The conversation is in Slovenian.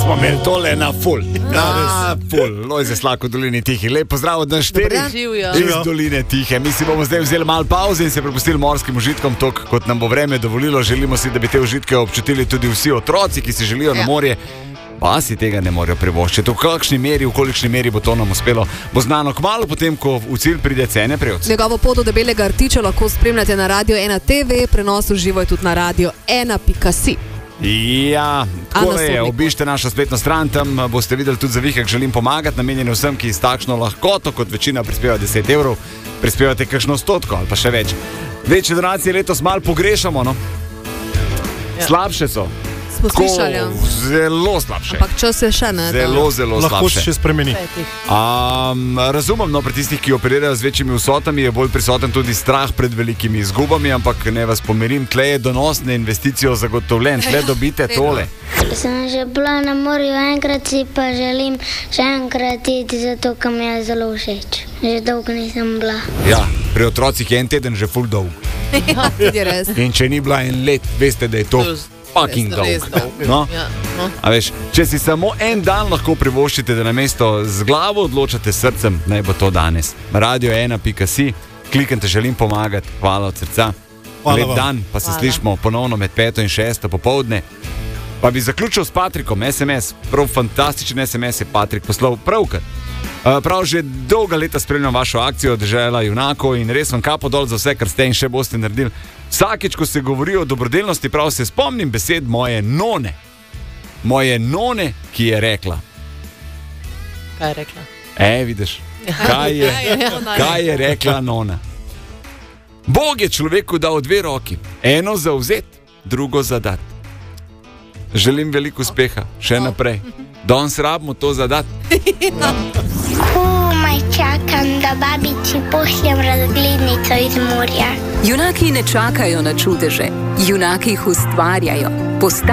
smo imeli tole na full. Na full. Lojze Slak v Dolini Tihi. Lep pozdrav od nas 4 iz Doline Tihe. Mi si bomo zdaj vzeli malo pauze in se prepustili morskim užitkom, tok kot nam bo vreme dovolilo. Želimo si, da bi te užitke občutili tudi vsi otroci, ki si želijo na morje. Pa si tega ne morejo privoščiti. V kakšni meri, v kolikšni meri bo to nam uspelo, bo znano kmalu potem, ko v cilj pride Cene Prevc. Njegovo pot do Debelega rtiča lahko spremljate na Radio 1 TV, prenos v živo je tudi na Radio 1.si. Ja, tako je, obišite našo spletno stran, tam boste videli tudi zavihek Želim pomagati, namenjeni vsem, ki s takšno lahkoto, kot večina prispeva 10 evrov, prispevate kakšno 100 ali pa še več. Večje donacije letos malo pogrešamo, no? Slabše so. Zelo slabše. Ampak čas je še ne. Zelo slabše. Lahko se še spremeni. Razumem, no, pri tistih, ki operirajo z večjimi vsotami, je bolj prisoten tudi strah pred velikimi izgubami, ampak ne vas pomirim, tle je donosne investicijo zagotovljen, tle dobite tole. Sem že bila na morju enkrat, si pa želim še enkrat iti, zato ker mi je zelo všeč. Že dolgo nisem bila. Ja, pri otrocih je en teden že ful dolg. Ja, tudi res. In če ni bila en let, veste, da je to fucking dolg. No? A veš, če si samo en dan lahko privoščite, da namesto z glavo odločate srcem, naj bo to danes. Radio 1.si, kliknite Želim pomagati, hvala od srca. Lep dan, pa se slišimo ponovno med 5 in 6 popoldne. Pa bi zaključil s Patrikom, SMS, prav fantastičen SMS je Patrik poslal pravkar. Prav že dolga leta spremljam vašo akcijo Dežela junakov in res vam kapo dol za vse, kar ste in še boste naredili. Vsakič, ko se govori o dobrodelnosti, prav se spomnim besed moje none. Moje none, ki je rekla. Kaj je rekla? Vidiš, kaj je rekla nona. Bog je človeku dal 2 roki, eno za vzet, drugo za dat. Želim veliko uspeha, še naprej. Danes rabimo to zadati. Komaj čakam, da babici pošljem razglednico iz morja. Junaki ne čakajo na čudeže, junaki jih ustvarjajo.